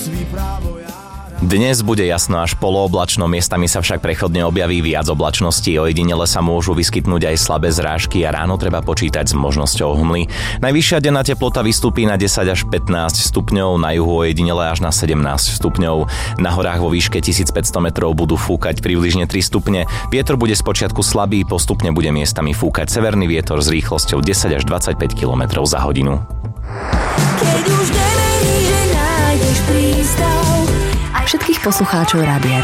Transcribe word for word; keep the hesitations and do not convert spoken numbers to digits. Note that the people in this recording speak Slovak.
Dnes bude jasno až polooblačno, miestami sa však prechodne objaví viac oblačností, ojedinele sa môžu vyskytnúť aj slabé zrážky a ráno treba počítať s možnosťou hmly. Najvyššia denná teplota vystúpi na desať až pätnásť stupňov, na juhu ojedinele až na sedemnásť stupňov. Na horách vo výške tisícpäťsto metrov budú fúkať približne tri stupne. Vietor bude spočiatku slabý, postupne bude miestami fúkať severný vietor s rýchlosťou desať až dvadsaťpäť kilometrov za hodinu. Keď už neveríš, že nájdeš prístav. Všetkých poslucháčov Rádia